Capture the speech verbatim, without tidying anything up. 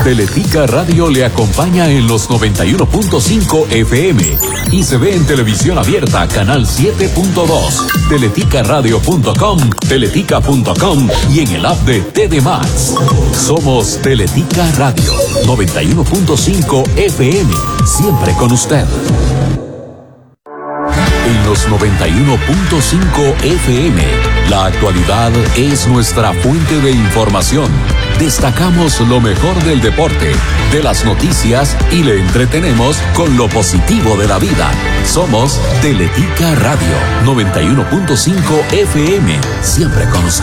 Teletica Radio le acompaña en los noventa y uno punto cinco F M y se ve en televisión abierta, canal siete punto dos, teletica radio punto com, teletica punto com y en el app de T D Max. Somos Teletica Radio, noventa y uno punto cinco F M, siempre con usted. En los noventa y uno punto cinco F M, la actualidad es nuestra fuente de información. Destacamos lo mejor del deporte, de las noticias y le entretenemos con lo positivo de la vida. Somos Teletica Radio, noventa y uno punto cinco F M, siempre con usted.